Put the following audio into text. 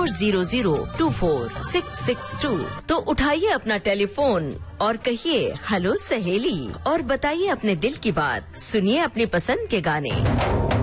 9400246662। तो उठाइए अपना टेलीफोन और कहिए हेलो सहेली और बताइए अपने दिल की बात। सुनिए अपनी पसंद के गाने।